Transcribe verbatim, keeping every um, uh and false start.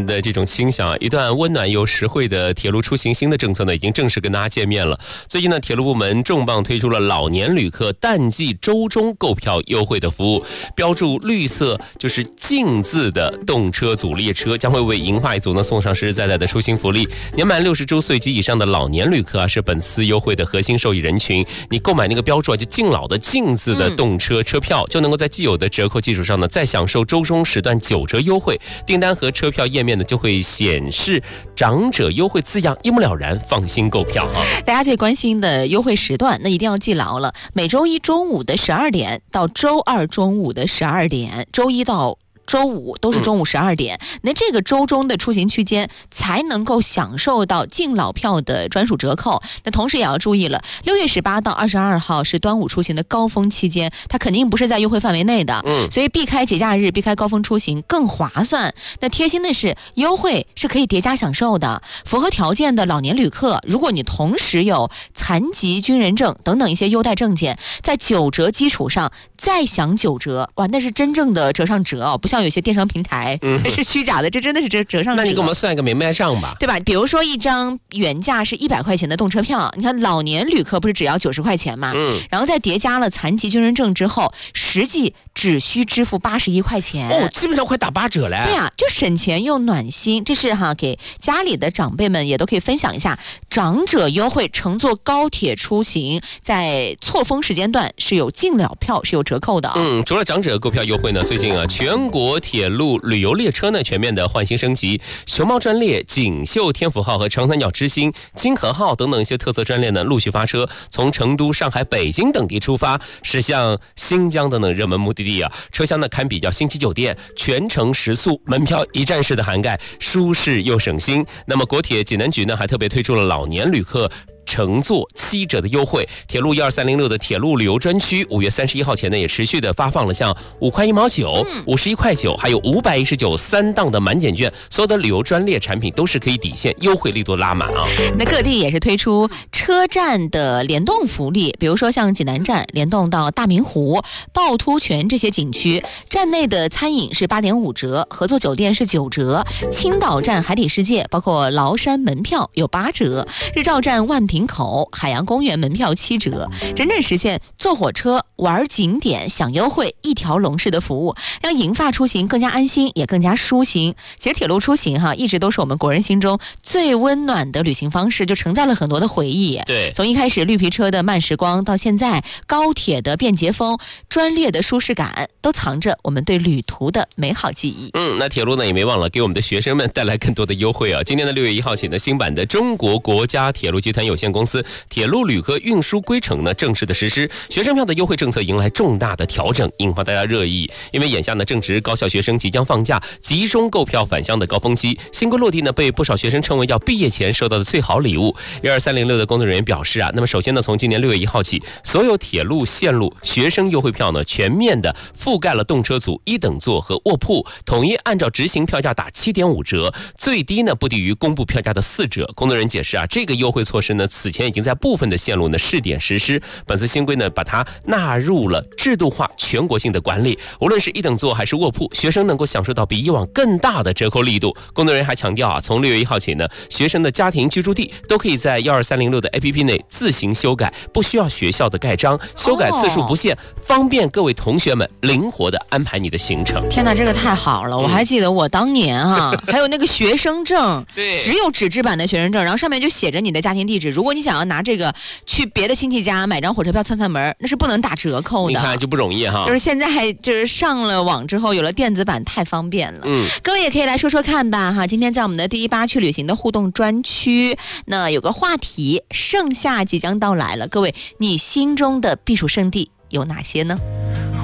的这种心想，一段温暖又实惠的铁路出行新的政策呢，已经正式跟大家见面了。最近呢，铁路部门重磅推出了老年旅客淡季周中购票优惠的服务，标注绿色就是静字的动车组列车将会为银发一族呢送上实实在在的出行福利。年满六十周岁及以上的老年旅客啊，是本次优惠的核心受益人群。你购买那个标注啊，就敬老的敬字的动车车票，就能够在既有的折扣基础上呢，再享受周中时段九折优惠。订单和车票页面呢，就会显示长者优惠字样，一目了然，放心购票啊！ 大家最关心的优惠时段，那一定要记牢了。每周一中午的十二点到周二中午的十二点，周一到周五都是中午十二点、嗯、那这个周中的出行区间才能够享受到敬老票的专属折扣。那同时也要注意了，六月十八到二十二号是端午出行的高峰期间，它肯定不是在优惠范围内的，嗯，所以避开节假日，避开高峰出行更划算。那贴心的是，优惠是可以叠加享受的。符合条件的老年旅客，如果你同时有残疾军人证等等一些优待证件，在九折基础上再享九折，哇，那是真正的折上折哦，不像有些电商平台、嗯、是虚假的，这真的是折折上折。 那你给我们算一个明白账吧， 对吧？比如说一张原价是一百块钱的动车票，你看老年旅客不是只要九十块钱嘛，嗯，然后再叠加了残疾军人证之后，实际只需支付八十一块钱哦，基本上快打八折了。 对啊，就省钱又暖心，这是哈给家里的长辈们也都可以分享一下。长者优惠，乘坐高铁出行，在错峰时间段是有敬老票是有折扣的啊、哦。 嗯，除了长者购票优惠呢，最近啊，全国铁路旅游列车呢全面的换新升级，熊猫专列、锦绣天府号和长三角之星、金河号等等一些特色专列呢陆续发车，从成都、上海、北京等地出发，驶向新疆等等热门目的地啊。车厢呢堪比较星级酒店，全程食宿，门票一站式的涵盖，舒适又省心。那么国铁济南局呢还特别推出了老年旅客乘坐七折的优惠，铁路一二三零六的铁路旅游专区五月三十一号前呢也持续的发放了像五块一毛九、五十一块九，还有五百一十九三档的满减券，所有的旅游专列产品都是可以抵现，优惠力度拉满啊。 那各地也是推出车站的联动福利，比如说像济南站联动到大明湖、趵突泉这些景区，站内的餐饮是八点五折，合作酒店是九折，青岛站海底世界包括崂山门票有八折，日照站万平口海洋公园门票七折，真正实现坐火车玩景点享优惠一条龙式的服务，让银发出行更加安心也更加舒心。其实铁路出行哈一直都是我们国人心中最温暖的旅行方式，就承载了很多的回忆。 对， 从一开始绿皮车的慢时光，到现在高铁的便捷风、专列的舒适感，都藏着我们对旅途的美好记忆。 嗯，那铁路呢也没忘了给我们的学生们带来更多的优惠啊。今年的六月一号起呢，新版的中国国家铁路集团有限公司铁路旅客运输规程呢正式的实施，学生票的优惠政策迎来重大的调整，引发大家热议。因为眼下呢正值高校学生即将放假，集中购票返乡的高峰期，新规落地呢被不少学生称为叫毕业前收到的最好礼物。一二三零六的工作人员表示啊，那么首先呢，从今年六月一号起，所有铁路线路学生优惠票呢全面的覆盖了动车组一等座和卧铺，统一按照执行票价打七点五折，最低呢不低于公布票价的四折。工作人员解释啊，这个优惠措施呢此前已经在部分的线路呢试点实施，本次新规呢把它纳入了制度化全国性的管理，无论是一等座还是卧铺，学生能够享受到比以往更大的折扣力度。工作人员还强调啊，从六月一号起呢，学生的家庭居住地都可以在一二三零六的 A P P 内自行修改，不需要学校的盖章，修改次数不限，方便各位同学们灵活的安排你的行程。 天哪，这个太好了！我还记得我当年啊，还有那个学生证， 对， 只有纸质版的学生证，然后上面就写着你的家庭地址。如果你想要拿这个去别的亲戚家买张火车票窜窜门，那是不能打折扣的。 你看就不容易哈。 就是现在就是上了网之后有了电子版，太方便了。嗯，各位也可以来说说看吧哈。今天在我们的第一八去旅行的互动专区，那有个话题，盛夏即将到来了，各位你心中的避暑胜地有哪些呢？